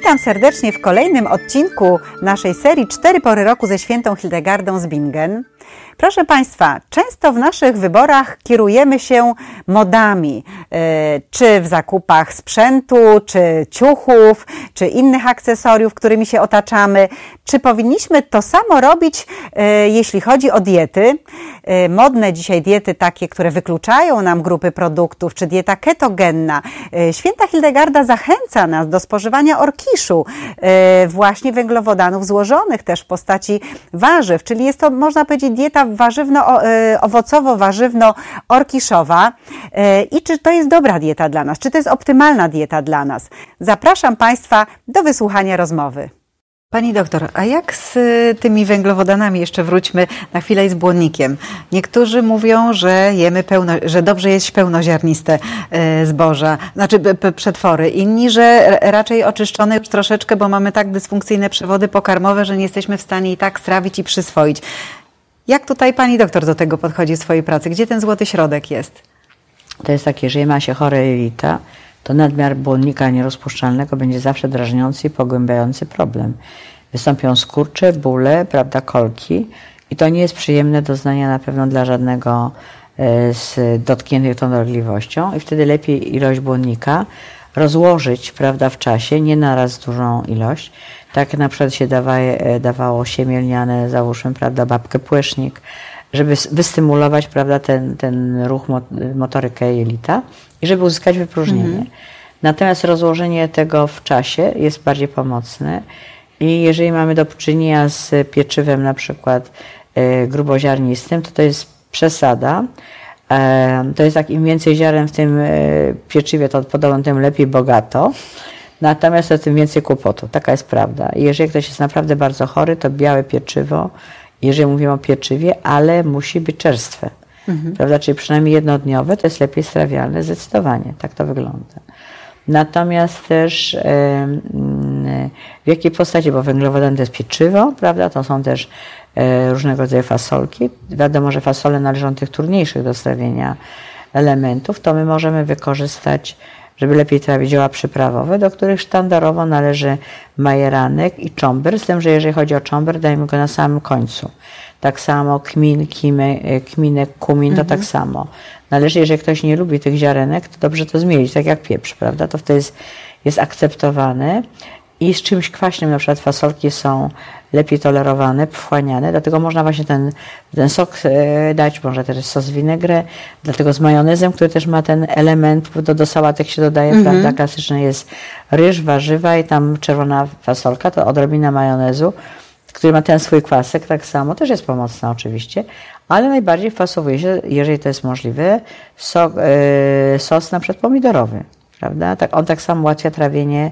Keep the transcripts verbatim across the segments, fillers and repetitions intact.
Witam serdecznie w kolejnym odcinku naszej serii Cztery pory roku ze świętą Hildegardą z Bingen. Proszę Państwa, często w naszych wyborach kierujemy się modami, czy w zakupach sprzętu, czy ciuchów, czy innych akcesoriów, którymi się otaczamy. Czy powinniśmy to samo robić, jeśli chodzi o diety? Modne dzisiaj diety takie, które wykluczają nam grupy produktów, czy dieta ketogenna. Święta Hildegarda zachęca nas do spożywania orkiszu, właśnie węglowodanów złożonych też w postaci warzyw, czyli jest to, można powiedzieć, dieta warzywno-owocowo-warzywno-orkiszowa. I czy to jest dobra dieta dla nas? Czy to jest optymalna dieta dla nas? Zapraszam Państwa do wysłuchania rozmowy. Pani doktor, a jak z tymi węglowodanami, jeszcze wróćmy na chwilę, i z błonnikiem? Niektórzy mówią, że jemy pełno, że dobrze jeść pełnoziarniste zboża, znaczy przetwory. Inni, że raczej oczyszczone już troszeczkę, bo mamy tak dysfunkcyjne przewody pokarmowe, że nie jesteśmy w stanie i tak strawić i przyswoić. Jak tutaj pani doktor do tego podchodzi w swojej pracy? Gdzie ten złoty środek jest? To jest takie, że ma się chore jelita, to nadmiar błonnika nierozpuszczalnego będzie zawsze drażniący i pogłębiający problem. Wystąpią skurcze, bóle, prawda, kolki i to nie jest przyjemne doznania na pewno dla żadnego z dotkniętych tą dolegliwością i wtedy lepiej ilość błonnika rozłożyć, prawda, w czasie, nie naraz dużą ilość. Tak na przykład się dawaje, dawało siemię lniane, załóżmy, prawda, babkę płecznik, żeby wystymulować, prawda, ten, ten ruch, motorykę jelita i żeby uzyskać wypróżnienie. Mhm. Natomiast rozłożenie tego w czasie jest bardziej pomocne i jeżeli mamy do czynienia z pieczywem na przykład y, gruboziarnistym, to to jest przesada. E, to jest tak, im więcej ziaren w tym y, pieczywie, to podobno tym lepiej bogato. Natomiast to tym więcej kłopotu. Taka jest prawda. I jeżeli ktoś jest naprawdę bardzo chory, to białe pieczywo, jeżeli mówimy o pieczywie, ale musi być czerstwe. Mhm. Prawda? Czyli przynajmniej jednodniowe, to jest lepiej strawialne, zdecydowanie. Tak to wygląda. Natomiast też yy, yy, w jakiej postaci, bo węglowodany to jest pieczywo, prawda? To są też yy, różnego rodzaju fasolki. Wiadomo, że fasole należą do tych trudniejszych do strawienia elementów, to my możemy wykorzystać, żeby lepiej trawić, zioła przyprawowe, do których sztandarowo należy majeranek i czomber, z tym, że jeżeli chodzi o czomber, dajmy go na samym końcu. Tak samo kmin, kimy, kminek, kumin, to mhm. tak samo. Należy, jeżeli ktoś nie lubi tych ziarenek, to dobrze to zmielić, tak jak pieprz, prawda? To wtedy jest, jest akceptowane i z czymś kwaśnym, na przykład fasolki są lepiej tolerowane, wchłaniane, dlatego można właśnie ten, ten sok dać, może też sos vinaigrette, dlatego z majonezem, który też ma ten element, do, do sałatek się dodaje, mm-hmm. prawda, klasyczny jest ryż, warzywa i tam czerwona fasolka, to odrobina majonezu, który ma ten swój kwasek, tak samo, też jest pomocna oczywiście, ale najbardziej fasowuje się, jeżeli to jest możliwe, sok, yy, sos na przykład pomidorowy, prawda, tak, on tak samo ułatwia trawienie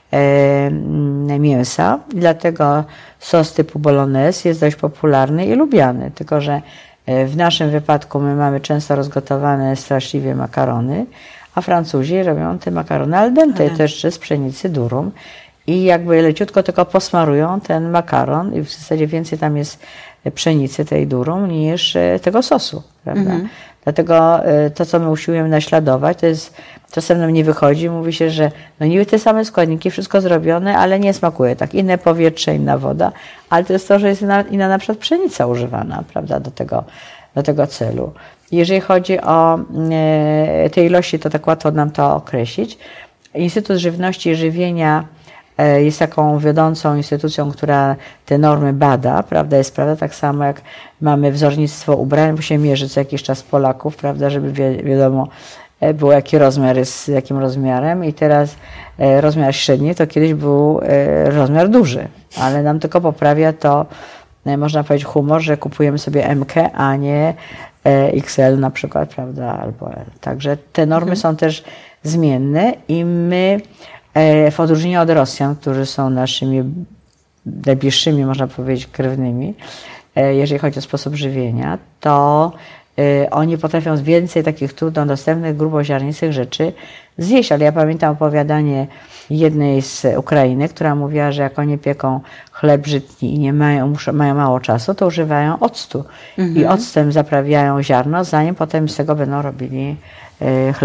mięsa, dlatego sos typu bolognese jest dość popularny i lubiany, tylko że w naszym wypadku my mamy często rozgotowane straszliwie makarony, a Francuzi robią te makarony al dente, to jeszcze z pszenicy durum i jakby leciutko tylko posmarują ten makaron i w zasadzie więcej tam jest pszenicy tej durum niż tego sosu, prawda? Mhm. Dlatego to, co my usiłujemy naśladować, to jest, czasem nam nie wychodzi, mówi się, że no niby te same składniki, wszystko zrobione, ale nie smakuje tak. Inne powietrze, inna woda, ale to jest to, że jest inna, inna na przykład pszenica używana, prawda, do tego, do tego celu. Jeżeli chodzi o e, te ilości, to tak łatwo nam to określić. Instytut Żywności i Żywienia jest taką wiodącą instytucją, która te normy bada, prawda, jest prawda, tak samo jak mamy wzornictwo ubrań, bo się mierzy co jakiś czas Polaków, prawda, żeby wi wiadomo było jaki rozmiar jest z jakim rozmiarem i teraz e, rozmiar średni to kiedyś był e, rozmiar duży, ale nam tylko poprawia to, e, można powiedzieć, humor, że kupujemy sobie M K, a nie e, X L na przykład, prawda, albo L. Także te normy mhm. są też zmienne i my w odróżnieniu od Rosjan, którzy są naszymi najbliższymi, można powiedzieć, krewnymi, jeżeli chodzi o sposób żywienia, to oni potrafią więcej takich trudno dostępnych, gruboziarnistych rzeczy zjeść. Ale ja pamiętam opowiadanie jednej z Ukrainy, która mówiła, że jak oni pieką chleb żytni i nie mają, muszą, mają mało czasu, to używają octu. Mhm. I octem zaprawiają ziarno, zanim potem z tego będą robili chleb.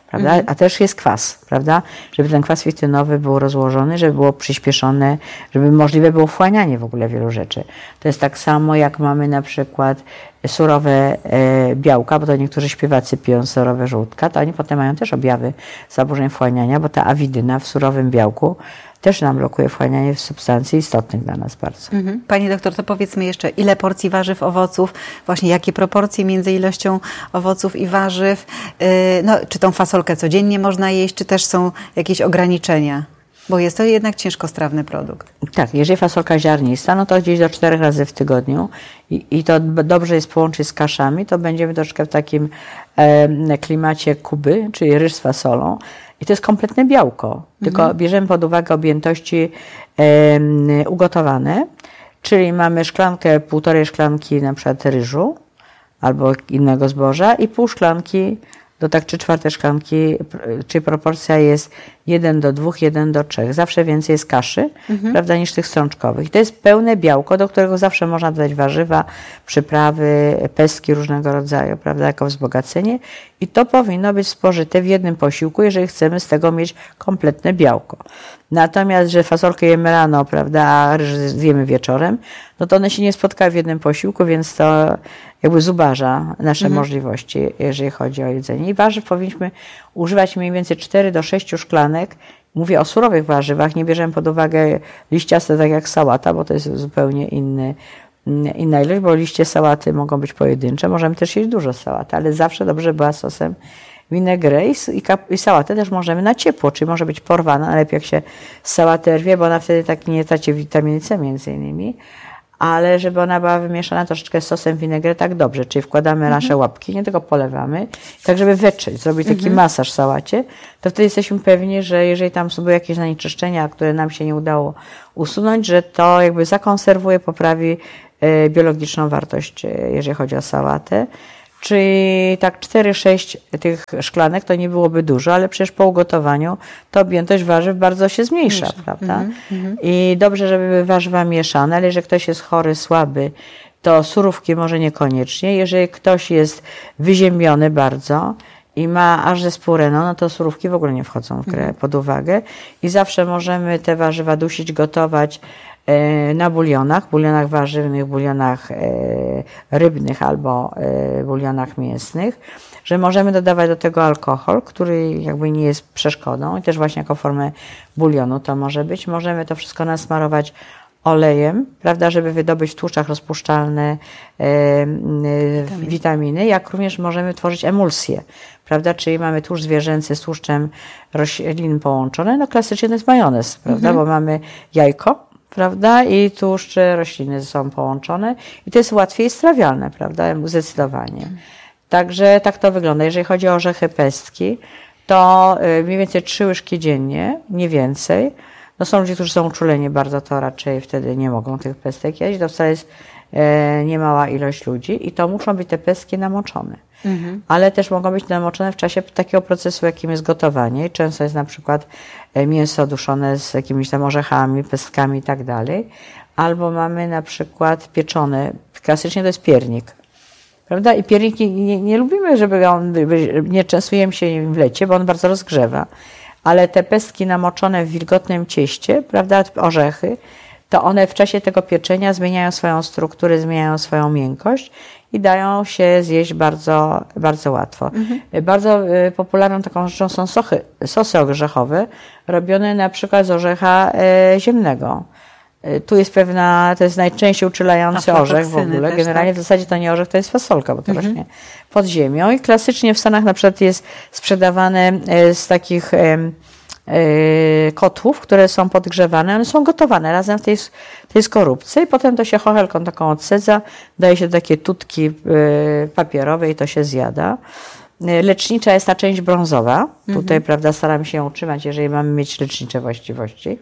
prawda? Mhm. A też jest kwas, prawda? Żeby ten kwas fitynowy był rozłożony, żeby było przyspieszone, żeby możliwe było wchłanianie w ogóle wielu rzeczy. To jest tak samo, jak mamy na przykład surowe e, białka, bo to niektórzy śpiewacy piją surowe żółtka, to oni potem mają też objawy zaburzeń wchłaniania, bo ta awidyna w surowym białku też nam blokuje wchłanianie substancji istotnych dla nas bardzo. Mhm. Pani doktor, to powiedzmy jeszcze, ile porcji warzyw, owoców, właśnie jakie proporcje między ilością owoców i warzyw, yy, no, czy tą fasolkę codziennie można jeść, czy też są jakieś ograniczenia? Bo jest to jednak ciężkostrawny produkt. Tak, jeżeli fasolka ziarnista, no to gdzieś do czterech razy w tygodniu i, i to dobrze jest połączyć z kaszami, to będziemy troszkę w takim e, klimacie Kuby, czyli ryż z fasolą. I to jest kompletne białko, tylko mhm. bierzemy pod uwagę objętości e, ugotowane, czyli mamy szklankę, półtorej szklanki na przykład ryżu albo innego zboża i pół szklanki do tak trzy czwarte szklanki, czyli proporcja jest jeden do dwóch, jeden do trzech. Zawsze więcej jest kaszy, mhm. prawda, niż tych strączkowych. I to jest pełne białko, do którego zawsze można dodać warzywa, przyprawy, pestki różnego rodzaju, prawda, jako wzbogacenie. I to powinno być spożyte w jednym posiłku, jeżeli chcemy z tego mieć kompletne białko. Natomiast, że fasolkę jemy rano, prawda, a ryż zjemy wieczorem, no to one się nie spotkają w jednym posiłku, więc to jakby zubaża nasze mhm. możliwości, jeżeli chodzi o jedzenie. I warzyw powinniśmy używać mniej więcej cztery do sześciu szklanek. Mówię o surowych warzywach, nie bierzemy pod uwagę liściaste, tak jak sałata, bo to jest zupełnie inny, inna ilość, bo liście sałaty mogą być pojedyncze. Możemy też jeść dużo sałaty, ale zawsze dobrze była sosem vinaigrette i, i sałatę też możemy na ciepło, czyli może być porwana, najlepiej jak się sałatę rwie, bo ona wtedy tak nie traci witaminy C między innymi. Ale żeby ona była wymieszana troszeczkę z sosem vinaigrette tak dobrze, czyli wkładamy mhm. nasze łapki, nie tylko polewamy, tak żeby wetrzeć, zrobić taki mhm. masaż sałacie, to wtedy jesteśmy pewni, że jeżeli tam są jakieś zanieczyszczenia, które nam się nie udało usunąć, że to jakby zakonserwuje, poprawi e, biologiczną wartość, e, jeżeli chodzi o sałatę. Czyli tak cztery sześć tych szklanek to nie byłoby dużo, ale przecież po ugotowaniu to objętość warzyw bardzo się zmniejsza, Miesza. prawda? Mm-hmm. I dobrze, żeby były warzywa mieszane, ale jeżeli ktoś jest chory, słaby, to surówki może niekoniecznie. Jeżeli ktoś jest wyziębiony bardzo i ma aż zespół Reno, no to surówki w ogóle nie wchodzą w grę, mm-hmm. pod uwagę. I zawsze możemy te warzywa dusić, gotować na bulionach, bulionach warzywnych, bulionach rybnych albo bulionach mięsnych, że możemy dodawać do tego alkohol, który jakby nie jest przeszkodą i też właśnie jako formę bulionu to może być. Możemy to wszystko nasmarować olejem, prawda, żeby wydobyć w tłuszczach rozpuszczalne witaminy. witaminy, jak również możemy tworzyć emulsję, prawda, czyli mamy tłuszcz zwierzęcy z tłuszczem roślin połączone, no klasycznie to jest majonez, prawda, mhm. bo mamy jajko, prawda, i tłuszcze rośliny są połączone i to jest łatwiej strawialne, prawda, zdecydowanie. Także tak to wygląda. Jeżeli chodzi o orzechy pestki, to mniej więcej trzy łyżki dziennie, nie więcej. No są ludzie, którzy są uczuleni bardzo, to raczej wtedy nie mogą tych pestek jeść. To wcale jest e, niemała ilość ludzi i to muszą być te pestki namoczone. Mhm. Ale też mogą być namoczone w czasie takiego procesu, jakim jest gotowanie. Często jest na przykład mięso duszone z jakimiś tam orzechami, pestkami i tak dalej. Albo mamy na przykład pieczone, klasycznie to jest piernik. Prawda? I piernik nie, nie, nie lubimy, żeby on, nie częstujemy się nim w lecie, bo on bardzo rozgrzewa. Ale te pestki namoczone w wilgotnym cieście, prawda, orzechy, to one w czasie tego pieczenia zmieniają swoją strukturę, zmieniają swoją miękkość i dają się zjeść bardzo, bardzo łatwo. Mhm. Bardzo popularną taką rzeczą są sochy, sosy orzechowe, robione na przykład z orzecha e, ziemnego. Tu jest pewna, to jest najczęściej uczulający orzech w ogóle. Też, generalnie tak? W zasadzie to nie orzech, to jest fasolka, bo to mhm. rośnie pod ziemią. I klasycznie w Stanach na przykład jest sprzedawane z takich e, e, kotłów, które są podgrzewane. One są gotowane razem w tej, tej skorupce i potem to się chochelką taką odsedza, daje się takie tutki e, papierowe i to się zjada. Lecznicza jest ta część brązowa. Mhm. Tutaj, prawda, staramy się ją utrzymać, jeżeli mamy mieć lecznicze właściwości.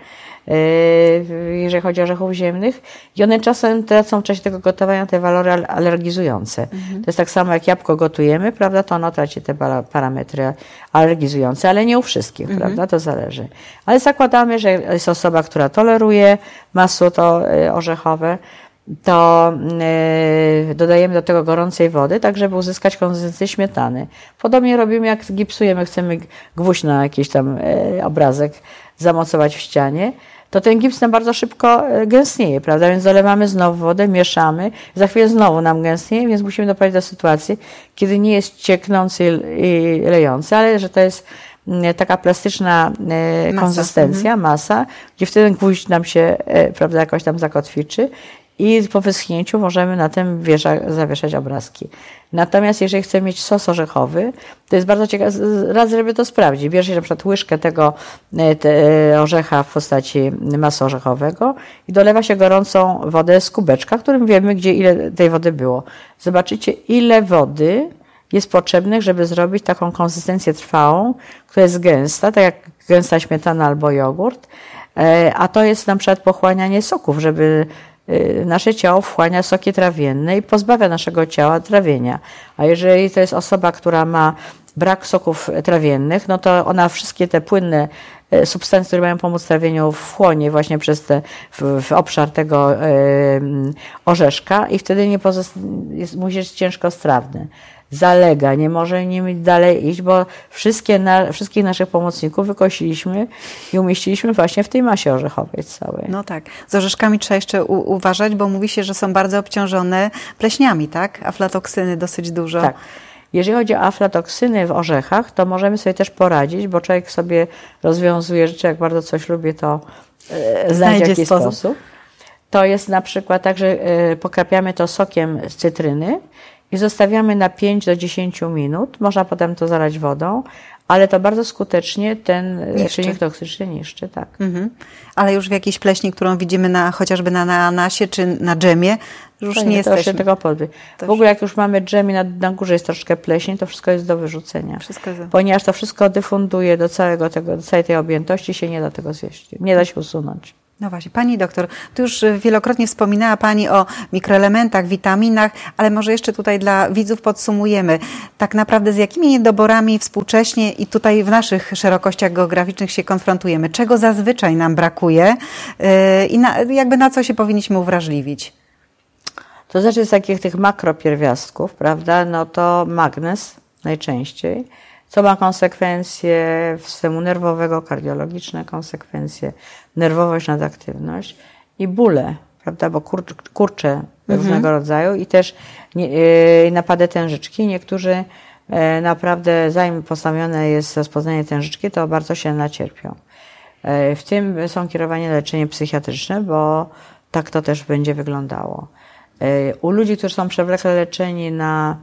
Jeżeli chodzi o orzechów ziemnych. I one czasem tracą w czasie tego gotowania te walory alergizujące. Mhm. To jest tak samo, jak jabłko gotujemy, prawda, to ono traci te parametry alergizujące, ale nie u wszystkich, mhm. prawda, to zależy. Ale zakładamy, że jest osoba, która toleruje masło to orzechowe, to yy, dodajemy do tego gorącej wody, tak żeby uzyskać konsystencję śmietany. Podobnie robimy, jak gipsujemy, chcemy gwóźdź na jakiś tam yy, obrazek zamocować w ścianie, to ten gips nam bardzo szybko gęstnieje, prawda? Więc dolewamy znowu wodę, mieszamy, za chwilę znowu nam gęstnieje, więc musimy doprowadzić do sytuacji, kiedy nie jest cieknący i lejący, ale że to jest taka plastyczna masa. konsystencja, mhm. masa, gdzie wtedy gwóźdź nam się, prawda, jakoś tam zakotwiczy i po wyschnięciu możemy na tym wiesza, zawieszać obrazki. Natomiast jeżeli chcemy mieć sos orzechowy, to jest bardzo ciekawe, raz żeby to sprawdzić. Bierze się na przykład łyżkę tego te, orzecha w postaci masy orzechowego i dolewa się gorącą wodę z kubeczka, którym wiemy, gdzie ile tej wody było. Zobaczycie, ile wody jest potrzebnych, żeby zrobić taką konsystencję trwałą, która jest gęsta, tak jak gęsta śmietana albo jogurt, a to jest na przykład pochłanianie soków, żeby nasze ciało wchłania soki trawienne i pozbawia naszego ciała trawienia. A jeżeli to jest osoba, która ma brak soków trawiennych, no to ona wszystkie te płynne substancje, które mają pomóc trawieniu, wchłonie właśnie przez te, w, w obszar tego y, orzeszka i wtedy nie jest, musi być ciężkostrawny. Zalega, nie może nim dalej iść, bo wszystkie na, wszystkich naszych pomocników wykosiliśmy i umieściliśmy właśnie w tej masie orzechowej całej. No tak. Z orzeszkami trzeba jeszcze u, uważać, bo mówi się, że są bardzo obciążone pleśniami, tak? Aflatoksyny dosyć dużo. Tak. Jeżeli chodzi o aflatoksyny w orzechach, to możemy sobie też poradzić, bo człowiek sobie rozwiązuje rzeczy, jak bardzo coś lubi, to e, znajdzie jakiś sposób. sposób. To jest na przykład tak, że e, pokrapiamy to sokiem z cytryny i zostawiamy na pięć do dziesięciu minut. Można potem to zalać wodą, ale to bardzo skutecznie ten czynnik toksyczny niszczy. Tak. Mhm. Ale już w jakiejś pleśni, którą widzimy na, chociażby na, na anasie czy na dżemie, już to nie, nie jesteśmy. To się tego pozbyć. W ogóle jak już mamy dżem i na, na górze jest troszkę pleśni, to wszystko jest do wyrzucenia. Wszystko jest... Ponieważ to wszystko dyfunduje do całego tego, do całej tej objętości, się nie da tego zjeść. Nie da się usunąć. No właśnie, Pani doktor, tu już wielokrotnie wspominała Pani o mikroelementach, witaminach, ale może jeszcze tutaj dla widzów podsumujemy. Tak naprawdę z jakimi niedoborami współcześnie i tutaj w naszych szerokościach geograficznych się konfrontujemy? Czego zazwyczaj nam brakuje yy, i na, jakby na co się powinniśmy uwrażliwić? To znaczy z takich tych makropierwiastków, prawda, no to magnez najczęściej, co ma konsekwencje systemu nerwowego, kardiologiczne konsekwencje, nerwowość, nadaktywność i bóle, prawda, bo kur, kurcze mhm. różnego rodzaju i też nie, yy, napady tężyczki. Niektórzy yy, naprawdę, zanim postawione jest rozpoznanie tężyczki, to bardzo się nacierpią. Yy, w tym są kierowane na leczenie psychiatryczne, bo tak to też będzie wyglądało. Yy, u ludzi, którzy są przewlekle leczeni na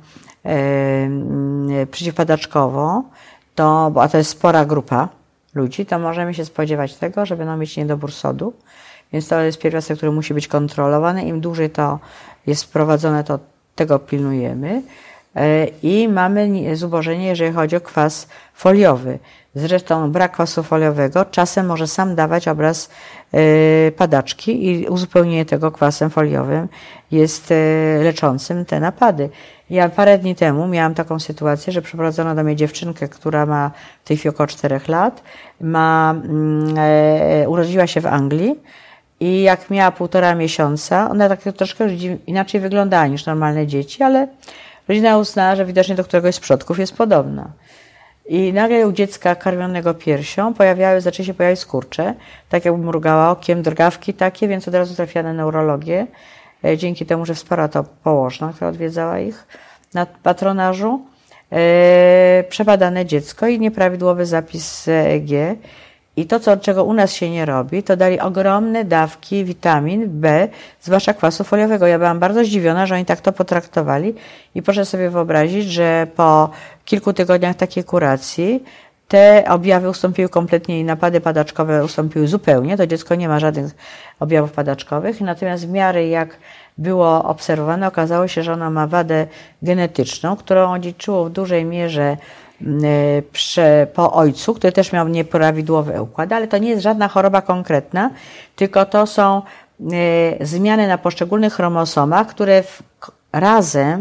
Yy, przeciwpadaczkowo, to, a to jest spora grupa ludzi, to możemy się spodziewać tego, że będą mieć niedobór sodu, więc to jest pierwiastek, który musi być kontrolowany. Im dłużej to jest wprowadzone, to tego pilnujemy. Yy, I mamy zubożenie, jeżeli chodzi o kwas foliowy. Zresztą brak kwasu foliowego czasem może sam dawać obraz yy, padaczki i uzupełnienie tego kwasem foliowym jest yy, leczącym te napady. Ja parę dni temu miałam taką sytuację, że przyprowadzono do mnie dziewczynkę, która ma w tej chwili około czterech lat, ma, yy, urodziła się w Anglii i jak miała półtora miesiąca, ona tak troszkę inaczej wyglądała niż normalne dzieci, ale rodzina uznała, że widocznie do któregoś z przodków jest podobna. I nagle u dziecka karmionego piersią pojawiały, zaczęły się pojawiać skurcze, tak jakby mrugała okiem, drgawki takie, więc od razu trafiła na neurologię. Dzięki temu, że wsparła to położna, która odwiedzała ich na patronażu. E, przebadane dziecko i nieprawidłowy zapis E E G. I to, co, czego u nas się nie robi, to dali ogromne dawki witamin B, zwłaszcza kwasu foliowego. Ja byłam bardzo zdziwiona, że oni tak to potraktowali i proszę sobie wyobrazić, że po kilku tygodniach takiej kuracji te objawy ustąpiły kompletnie i napady padaczkowe ustąpiły zupełnie. To dziecko nie ma żadnych objawów padaczkowych. Natomiast w miarę jak było obserwowane, okazało się, że ono ma wadę genetyczną, którą odziedziczyło w dużej mierze Prze, po ojcu, który też miał nieprawidłowy układ, ale to nie jest żadna choroba konkretna, tylko to są y, zmiany na poszczególnych chromosomach, które w, razem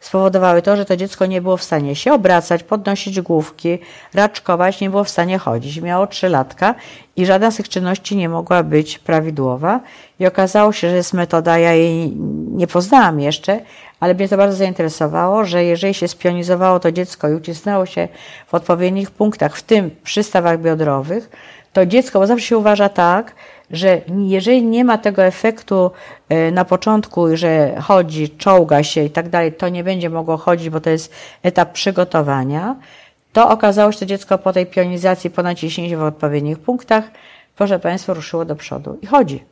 spowodowały to, że to dziecko nie było w stanie się obracać, podnosić główki, raczkować, nie było w stanie chodzić. Miało trzylatka i żadna z tych czynności nie mogła być prawidłowa. I okazało się, że jest metoda, ja jej nie poznałam jeszcze, ale mnie to bardzo zainteresowało, że jeżeli się spionizowało to dziecko i ucisnęło się w odpowiednich punktach, w tym przy stawach biodrowych, to dziecko, bo zawsze się uważa tak, że jeżeli nie ma tego efektu na początku, że chodzi, czołga się i tak dalej, to nie będzie mogło chodzić, bo to jest etap przygotowania, to okazało się, że to dziecko po tej pionizacji, po naciśnięciu w odpowiednich punktach, proszę Państwa, ruszyło do przodu i chodzi.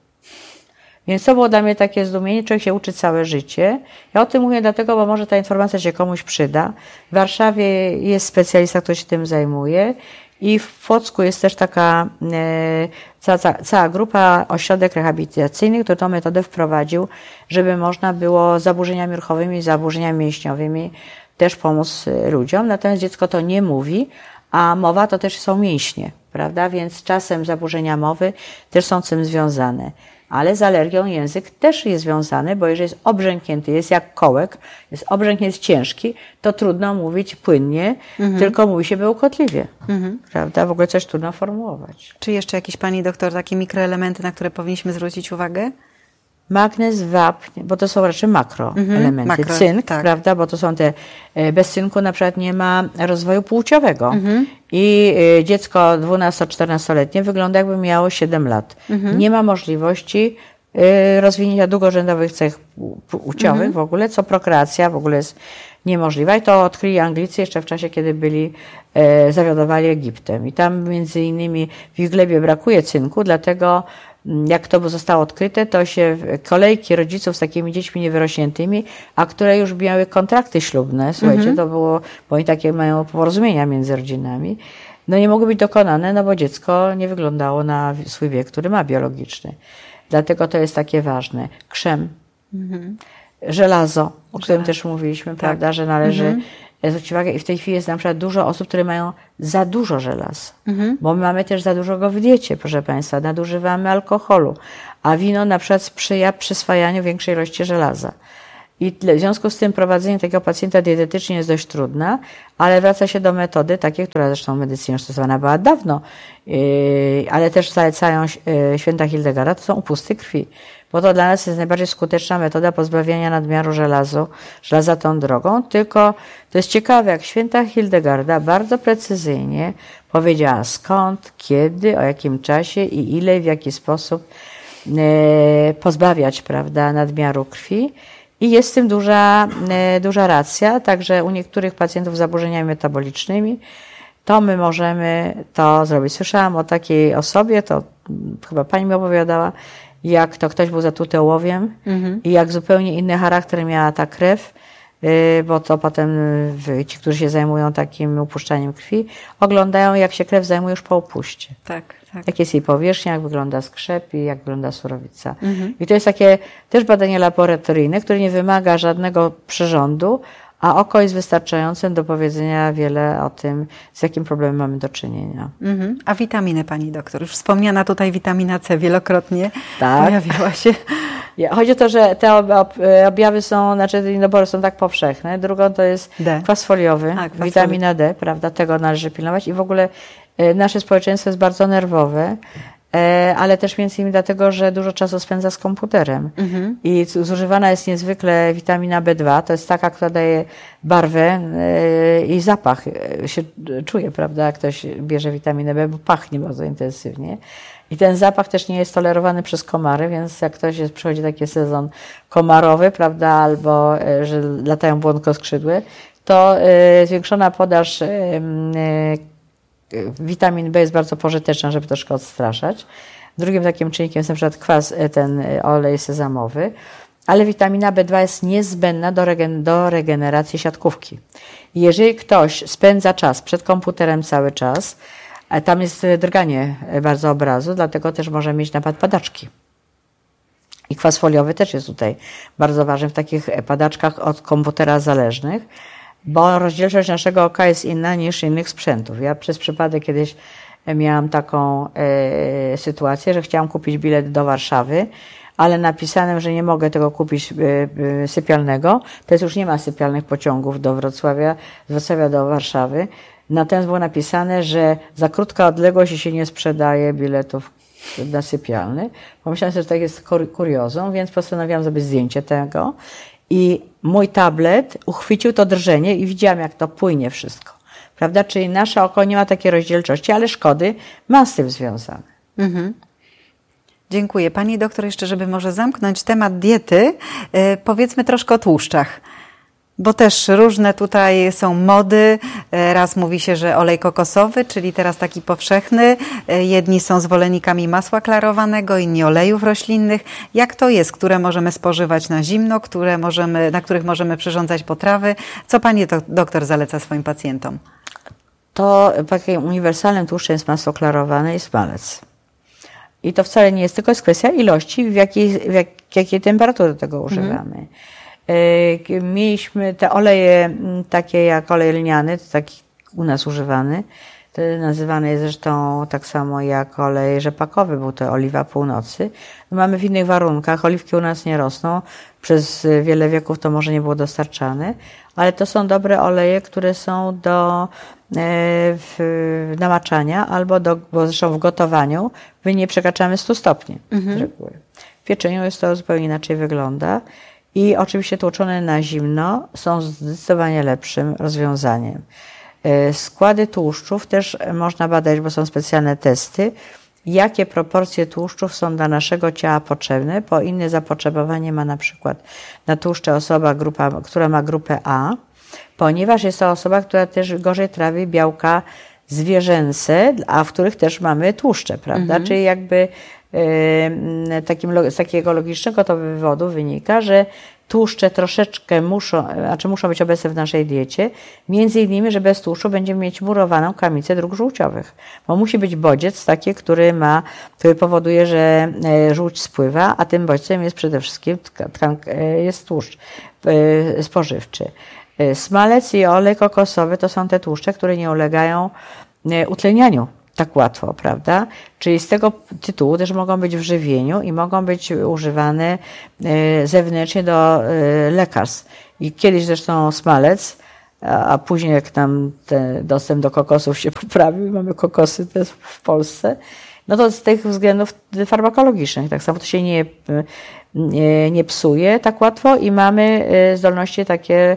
Więc to było dla mnie takie zdumienie, człowiek się uczy całe życie. Ja o tym mówię dlatego, bo może ta informacja się komuś przyda. W Warszawie jest specjalista, który się tym zajmuje i w Płocku jest też taka e, cała, cała grupa, ośrodek rehabilitacyjny, który tę metodę wprowadził, żeby można było z zaburzeniami ruchowymi, zaburzeniami mięśniowymi też pomóc ludziom. Natomiast dziecko to nie mówi, a mowa to też są mięśnie, prawda? Więc czasem zaburzenia mowy też są z tym związane. Ale z alergią język też jest związany, bo jeżeli jest obrzęknięty, jest jak kołek, jest obrzęk jest ciężki, to trudno mówić płynnie, mhm. tylko mówi się bełkotliwie, mhm. prawda? W ogóle coś trudno formułować. Czy jeszcze jakieś, pani doktor, takie mikroelementy, na które powinniśmy zwrócić uwagę? Magnez, wapń, bo to są raczej makroelementy. Mhm, makro, Cynk, tak. prawda, bo to są te, bez cynku na przykład nie ma rozwoju płciowego. Mhm. I dziecko dwunasto-czternastoletnie wygląda jakby miało siedem lat. Mhm. Nie ma możliwości rozwinięcia długorzędowych cech płciowych mhm. w ogóle, co prokreacja w ogóle jest niemożliwa. I to odkryli Anglicy jeszcze w czasie, kiedy byli, e, zawiadowali Egiptem. I tam między innymi w ich glebie brakuje cynku, dlatego jak to zostało odkryte, to się kolejki rodziców z takimi dziećmi niewyrośniętymi, a które już miały kontrakty ślubne, słuchajcie, mm-hmm. to było, bo oni takie mają porozumienia między rodzinami, no nie mogły być dokonane, no bo dziecko nie wyglądało na swój wiek, który ma biologiczny. Dlatego to jest takie ważne. Krzem, mm-hmm. żelazo, o którym też mówiliśmy, tak. prawda, że należy mm-hmm. zwrócić uwagę. I w tej chwili jest na przykład dużo osób, które mają za dużo żelaza, mhm. bo my mamy też za dużo go w diecie, proszę Państwa, nadużywamy alkoholu, a wino na przykład sprzyja przyswajaniu większej ilości żelaza. I w związku z tym prowadzenie takiego pacjenta dietetycznie jest dość trudne, ale wraca się do metody takiej, która zresztą w medycynie stosowana była dawno, yy, ale też zalecają yy, święta Hildegarda, to są upusty krwi. Bo to dla nas jest najbardziej skuteczna metoda pozbawiania nadmiaru żelazu, żelaza tą drogą, tylko to jest ciekawe, jak święta Hildegarda bardzo precyzyjnie powiedziała skąd, kiedy, o jakim czasie i ile i w jaki sposób e, pozbawiać, prawda, nadmiaru krwi. I jest w tym duża, e, duża racja, także u niektórych pacjentów z zaburzeniami metabolicznymi to my możemy to zrobić. Słyszałam o takiej osobie, to chyba pani mi opowiadała, jak to ktoś był zatruty ołowiem mhm. i jak zupełnie inny charakter miała ta krew, bo to potem ci, którzy się zajmują takim upuszczaniem krwi, oglądają, jak się krew zajmuje już po upuście. Tak, tak. Jak jest jej powierzchnia, jak wygląda skrzep i jak wygląda surowica. Mhm. I to jest takie też badanie laboratoryjne, które nie wymaga żadnego przyrządu, a oko jest wystarczającym do powiedzenia wiele o tym, z jakim problemem mamy do czynienia. Mhm. A witaminy, pani doktor? Już wspomniana tutaj witamina C wielokrotnie tak. pojawiała się. Chodzi o to, że te objawy są, znaczy te niedobory są tak powszechne. Drugą to jest D. kwas foliowy, A, kwas witamina D, prawda? Tego należy pilnować. I w ogóle nasze społeczeństwo jest bardzo nerwowe, ale też między innymi dlatego, że dużo czasu spędza z komputerem. Mhm. I zużywana jest niezwykle witamina B dwa, to jest taka, która daje barwę i zapach. Się czuje, prawda, jak ktoś bierze witaminę B, bo pachnie bardzo intensywnie. I ten zapach też nie jest tolerowany przez komary, więc jak ktoś jest, przychodzi taki sezon komarowy, prawda, albo że latają błonkoskrzydłe, to zwiększona podaż witamin B jest bardzo pożyteczna, żeby troszkę odstraszać. Drugim takim czynnikiem jest na przykład kwas, ten olej sezamowy, ale witamina B dwa jest niezbędna do, regen do regeneracji siatkówki. I jeżeli ktoś spędza czas przed komputerem cały czas, tam jest drganie bardzo obrazu, dlatego też może mieć napad padaczki. I kwas foliowy też jest tutaj bardzo ważny w takich padaczkach od komputera zależnych, bo rozdzielczość naszego oka jest inna niż innych sprzętów. Ja przez przypadek kiedyś miałam taką e, sytuację, że chciałam kupić bilet do Warszawy, ale napisane, że nie mogę tego kupić sypialnego. Teraz już nie ma sypialnych pociągów do Wrocławia, z Wrocławia do Warszawy. Natomiast było napisane, że za krótka odległość się nie sprzedaje biletów na sypialny. Pomyślałam sobie, że to jest kuriozum, więc postanowiłam zrobić zdjęcie tego i mój tablet uchwycił to drżenie i widziałam, jak to płynie wszystko. Prawda? Czyli nasze oko nie ma takiej rozdzielczości, ale szkody ma z tym związane. Mhm. Dziękuję. Pani doktor, jeszcze żeby może zamknąć temat diety, yy, powiedzmy troszkę o tłuszczach. Bo też różne tutaj są mody. Raz mówi się, że olej kokosowy, czyli teraz taki powszechny. Jedni są zwolennikami masła klarowanego, inni olejów roślinnych. Jak to jest? Które możemy spożywać na zimno, które możemy, na których możemy przyrządzać potrawy? Co pani doktor zaleca swoim pacjentom? To takim uniwersalnym tłuszczem jest masło klarowane i smalec. I to wcale nie jest tylko jest kwestia ilości, w jakiej, w jak, jakiej temperatury tego używamy. Mhm. Mieliśmy te oleje takie jak olej lniany, to taki u nas używany, to nazywany jest zresztą tak samo jak olej rzepakowy, był to oliwa północy. Mamy w innych warunkach, oliwki u nas nie rosną, przez wiele wieków to może nie było dostarczane, ale to są dobre oleje, które są do w, namaczania albo do, bo zresztą w gotowaniu my nie przekraczamy stu stopni mhm. z reguły. W pieczeniu jest to zupełnie inaczej wygląda. I oczywiście tłoczone na zimno są zdecydowanie lepszym rozwiązaniem. Składy tłuszczów też można badać, bo są specjalne testy, jakie proporcje tłuszczów są dla naszego ciała potrzebne, bo inne zapotrzebowanie ma na przykład na tłuszcze osoba, grupa, która ma grupę A, ponieważ jest to osoba, która też gorzej trawi białka zwierzęce, a w których też mamy tłuszcze, prawda? Mhm. Czyli jakby Takim, z takiego logicznego to wywodu wynika, że tłuszcze troszeczkę muszą, znaczy muszą być obecne w naszej diecie, między innymi, że bez tłuszczu będziemy mieć murowaną kamicę dróg żółciowych, bo musi być bodziec taki, który ma, który powoduje, że żółć spływa, a tym bodźcem jest przede wszystkim tkanka, jest tłuszcz spożywczy. Smalec i olej kokosowy to są te tłuszcze, które nie ulegają utlenianiu tak łatwo, prawda? Czyli z tego tytułu też mogą być w żywieniu i mogą być używane zewnętrznie do lekarstw. I kiedyś zresztą smalec, a później jak nam ten dostęp do kokosów się poprawił, mamy kokosy też w Polsce, no to z tych względów farmakologicznych, tak samo to się nie, nie, nie psuje tak łatwo i mamy zdolności takie,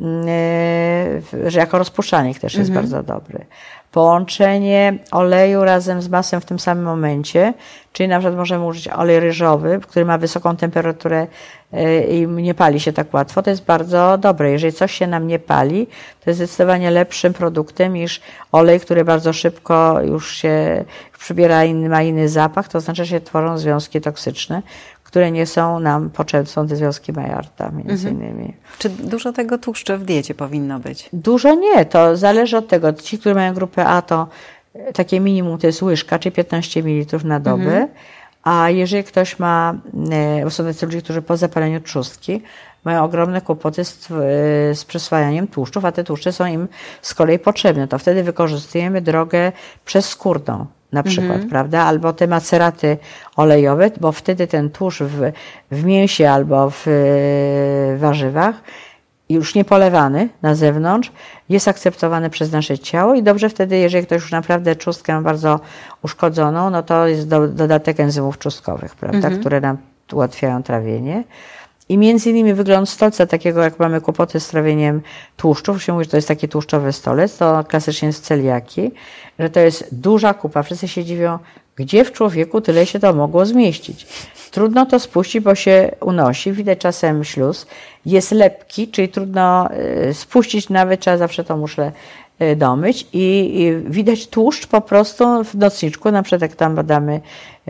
że jako rozpuszczalnik też jest mhm. bardzo dobry. Połączenie oleju razem z masłem w tym samym momencie, czyli na przykład możemy użyć olej ryżowy, który ma wysoką temperaturę i nie pali się tak łatwo, to jest bardzo dobre. Jeżeli coś się nam nie pali, to jest zdecydowanie lepszym produktem niż olej, który bardzo szybko już się przybiera inny, ma inny zapach, to znaczy, że się tworzą związki toksyczne, które nie są nam potrzebne, są te związki Maillarta między mhm. innymi. Czy dużo tego tłuszczu w diecie powinno być? Dużo nie, to zależy od tego. Ci, którzy mają grupę A, to takie minimum to jest łyżka, czyli piętnaście mililitrów na dobę, mhm. a jeżeli ktoś ma, bo są tacy ludzie, którzy po zapaleniu trzustki mają ogromne kłopoty z, z przyswajaniem tłuszczów, a te tłuszcze są im z kolei potrzebne, to wtedy wykorzystujemy drogę przezskórną. Na przykład, mhm. prawda? Albo te maceraty olejowe, bo wtedy ten tłuszcz w, w mięsie albo w, w warzywach, już nie polewany na zewnątrz, jest akceptowany przez nasze ciało i dobrze wtedy, jeżeli ktoś już naprawdę trzustkę ma bardzo uszkodzoną, no to jest do, dodatek enzymów trzustkowych, prawda? Mhm. Które nam ułatwiają trawienie. I między innymi wygląd stolca, takiego jak mamy kłopoty z trawieniem tłuszczów, się mówi, że to jest taki tłuszczowy stolec, to klasycznie z celiaki, że to jest duża kupa. Wszyscy się dziwią, gdzie w człowieku tyle się to mogło zmieścić. Trudno to spuścić, bo się unosi, widać czasem śluz. Jest lepki, czyli trudno spuścić, nawet trzeba zawsze tą muszlę domyć i, i widać tłuszcz po prostu w nocniczku, na przykład jak tam badamy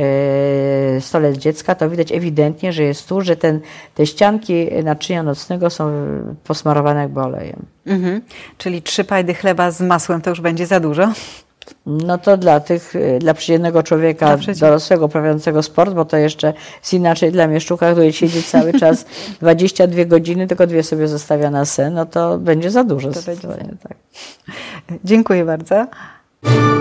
e, stolec dziecka, to widać ewidentnie, że jest tłuszcz, że ten, te ścianki naczynia nocnego są posmarowane jakby olejem. Mhm. Czyli trzy pajdy chleba z masłem to już będzie za dużo? No to dla tych, dla przeciętnego człowieka dorosłego, uprawiającego sport, bo to jeszcze jest inaczej dla mieszczuka, który siedzi cały czas dwadzieścia dwie godziny, tylko dwie sobie zostawia na sen, no to będzie za dużo. To będzie tak. Dziękuję bardzo.